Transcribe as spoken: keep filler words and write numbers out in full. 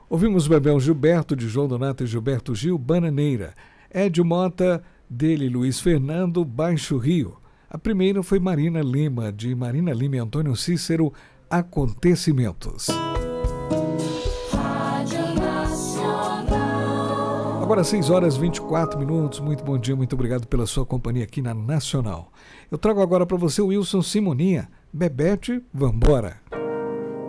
Ouvimos Bebel Gilberto, de João Donato e Gilberto Gil, Bananeira. Ed Mota, dele Luiz Fernando, Baixo Rio. A primeira foi Marina Lima, de Marina Lima e Antônio Cícero, Acontecimentos. Agora seis horas e vinte e quatro minutos, muito bom dia, muito obrigado pela sua companhia aqui na Nacional. Eu trago agora para você o Wilson Simoninha, Bebete, vambora!